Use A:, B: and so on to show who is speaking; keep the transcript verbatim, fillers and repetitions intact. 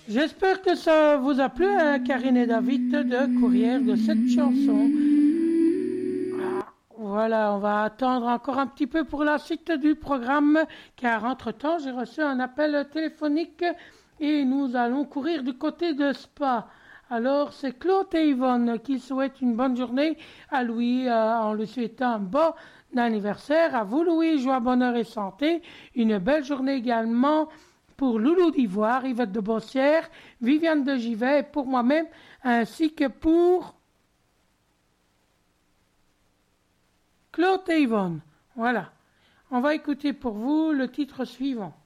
A: J'espère que ça vous a plu, hein, Karine et David, de courir de cette chanson. Ah, voilà, on va attendre encore un petit peu pour la suite du programme, car entre-temps, j'ai reçu un appel téléphonique et nous allons courir du côté de Spa. Alors, c'est Claude et Yvonne qui souhaitent une bonne journée à Louis euh, en lui souhaitant un bon anniversaire. À vous, Louis, joie, bonheur et santé. Une belle journée également pour Loulou d'Ivoire, Yvette de Bossière, Viviane de Givet et pour moi-même, ainsi que pour Claude et Yvonne. Voilà. On va écouter pour vous le titre suivant.